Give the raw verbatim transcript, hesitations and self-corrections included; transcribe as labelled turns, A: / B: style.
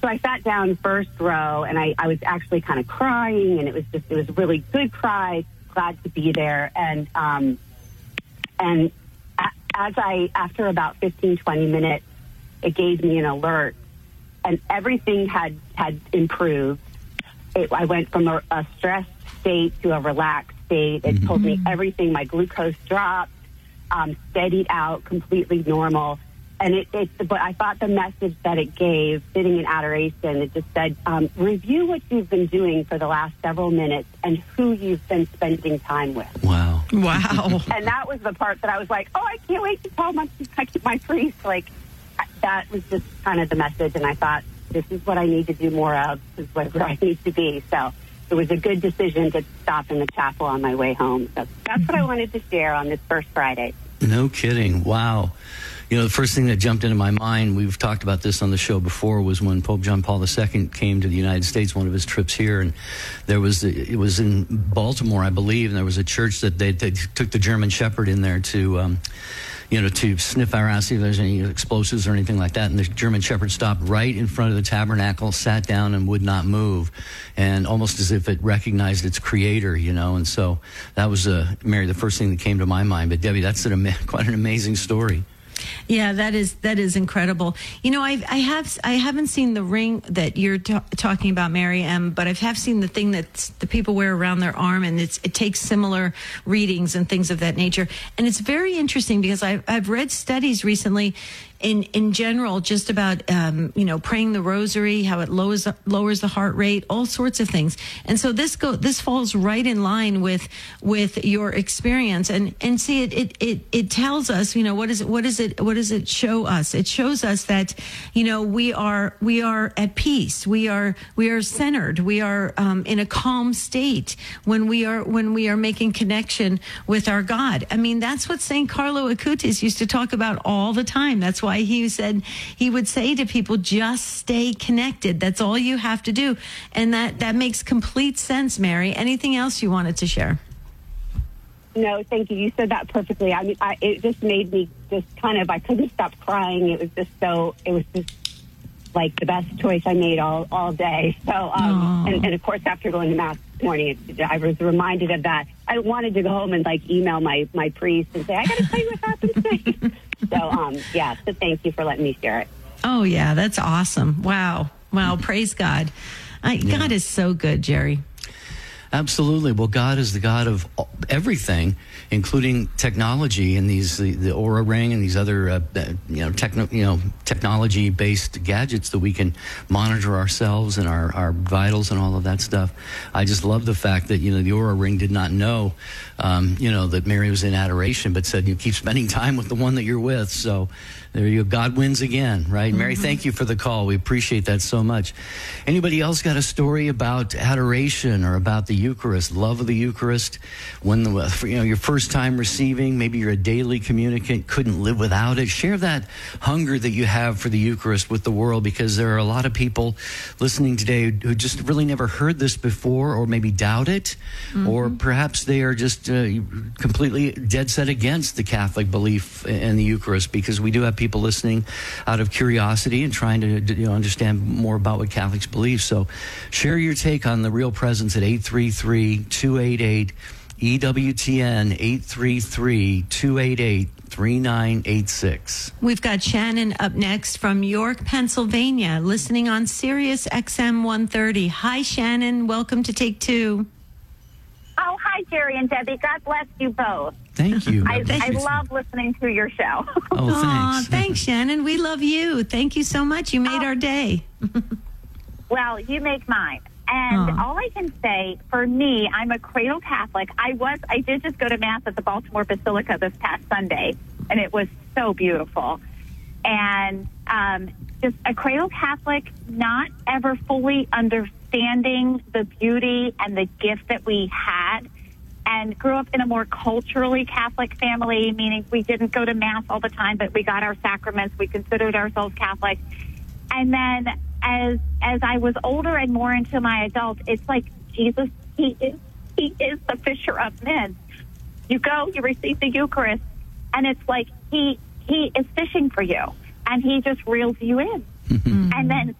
A: so I sat down first row, and I, I was actually kind of crying, and it was just, it was a really good cry, glad to be there. And, um, and a, as I, after about fifteen, twenty minutes, it gave me an alert, and everything had, had improved. It, I went from a, a stressed state to a relaxed state. It mm-hmm. told me everything. My glucose dropped, um, steadied out, completely normal. And it, it, but I thought the message that it gave, sitting in adoration, it just said, um, review what you've been doing for the last several minutes and who you've been spending time with.
B: Wow.
C: Wow.
A: And that was the part that I was like, oh, I can't wait to tell my, my priest. Like, that was just kind of the message. And I thought, this is what I need to do more of. This is where I need to be. So it was a good decision to stop in the chapel on my way home. So that's what I wanted to share on this first Friday.
B: No kidding. Wow. You know, the first thing that jumped into my mind, we've talked about this on the show before, was when Pope John Paul the Second came to the United States, one of his trips here, and there was, it was in Baltimore, I believe, and there was a church that they, they took the German Shepherd in there to, um, you know, to sniff around, see if there's any explosives or anything like that. And the German Shepherd stopped right in front of the tabernacle, sat down, and would not move, and almost as if it recognized its creator, you know. And so that was, uh, Mary, the first thing that came to my mind. But Debbie, that's an, ama- quite an amazing story.
C: Yeah, that is that is incredible. You know, I I have I haven't seen the ring that you're t- talking about, Mary, um, but I have seen the thing that the people wear around their arm, and it's it takes similar readings and things of that nature. And it's very interesting because I've I've read studies recently. In, in general, just about, um, you know, praying the rosary, how it lowers, lowers the heart rate, all sorts of things. And so this go, this falls right in line with, with your experience. And, and see, it, it, it, it tells us, you know, what is it, what is it, what does it show us? It shows us that, you know, we are, we are at peace. We are, we are centered. We are, um, in a calm state when we are, when we are making connection with our God. I mean, that's what Saint Carlo Acutis used to talk about all the time. That's why he said he would say to people, just stay connected. That's all you have to do. And that, that makes complete sense, Mary. Anything else you wanted to share?
A: No, thank you. You said that perfectly. I mean, I, it just made me just kind of, I couldn't stop crying. It was just so, it was just like the best choice I made all, all day. So, um, and, and of course, after going to Mass this morning, it, I was reminded of that. I wanted to go home and like email my, my priest and say, I got to tell you what happened today. So, um, yeah, so thank you for letting me share it.
C: Oh, yeah, that's awesome. Wow. Wow. Praise God. I, yeah. God is so good, Jerry.
B: Absolutely. Well, God is the God of everything, including technology and these the, the Aura Ring and these other uh, you know techno you know technology based gadgets that we can monitor ourselves and our, our vitals and all of that stuff. I just love the fact that you know the Aura Ring did not know um, you know that Mary was in adoration, but said you keep spending time with the one that you're with. So there you go. God wins again, right? Mm-hmm. Mary, thank you for the call. We appreciate that so much. Anybody else got a story about adoration or about the Eucharist, love of the Eucharist, when the you know your first time receiving, maybe you're a daily communicant, couldn't live without it? Share that hunger that you have for the Eucharist with the world, because there are a lot of people listening today who just really never heard this before, or maybe doubt it, mm-hmm. or perhaps they are just uh, completely dead set against the Catholic belief in the Eucharist, because we do have people listening out of curiosity and trying to you know understand more about what Catholics believe. So share your take on the Real Presence at eight three three, two eight eight, E W T N, eight three three, two eight eight, three nine eight six.
C: We've got Shannon up next from York, Pennsylvania, listening on Sirius X M one thirty. Hi, Shannon. Welcome to Take Two.
D: Oh, hi, Jerry and Debbie. God bless you both.
B: Thank you.
D: I, I love listening to your show.
B: Oh, thanks.
C: Aw, thanks, Shannon. We love you. Thank you so much. You made oh. our day.
D: Well, you make mine. And
C: Aww.
D: all I can say, for me, I'm a cradle Catholic. I was, I did just go to Mass at the Baltimore Basilica this past Sunday, and it was so beautiful. And um, just a cradle Catholic, not ever fully understanding the beauty and the gift that we had, and grew up in a more culturally Catholic family, meaning we didn't go to Mass all the time, but we got our sacraments. We considered ourselves Catholic. And then as as I was older and more into my adult, it's like Jesus, he is he is the fisher of men. You go, you receive the Eucharist, and it's like he he is fishing for you, and he just reels you in. Mm-hmm. And then